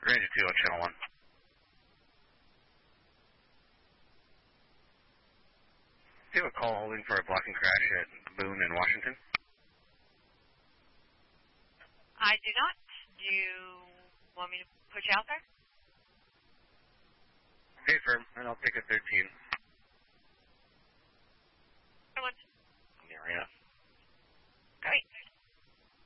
Ranger 2 on channel 1. Do you have a call holding for a blocking crash at Boone in Washington? I do not. Do you want me to put you out there? Okay, firm, and I'll take a 13.